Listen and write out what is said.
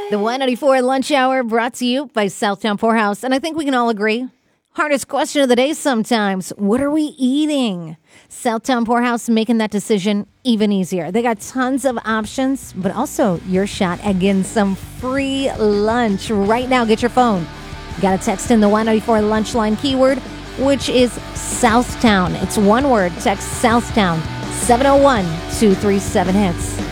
The 194 Lunch Hour brought to you by Southtown Poorhouse. And I think we can all agree, hardest question of the day sometimes, what are we eating? Southtown Poorhouse making that decision even easier. They got tons of options, but also your shot at getting some free lunch. Right now, get your phone. You got to text in the 194 Lunch Line keyword, which is Southtown. It's one word. Text Southtown 701-237-HITS.